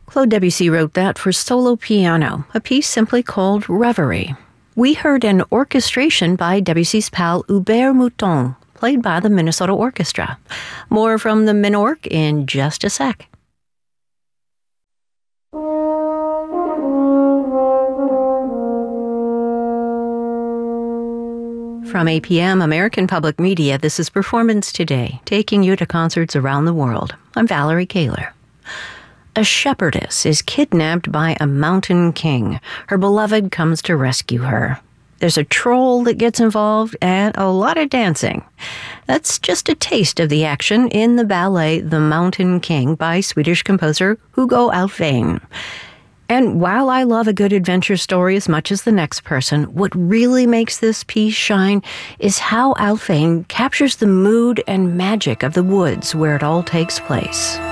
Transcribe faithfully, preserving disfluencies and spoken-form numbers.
Claude Debussy wrote that for solo piano, a piece simply called Reverie. We heard an orchestration by Debussy's pal Hubert Mouton, played by the Minnesota Orchestra. More from the Minorc in just a sec. From A P M American Public Media, this is Performance Today, taking you to concerts around the world. I'm Valerie Kaler. A shepherdess is kidnapped by a mountain king. Her beloved comes to rescue her. There's a troll that gets involved and a lot of dancing. That's just a taste of the action in the ballet The Mountain King by Swedish composer Hugo Alfvén. And while I love a good adventure story as much as the next person, what really makes this piece shine is how Alfvén captures the mood and magic of the woods where it all takes place.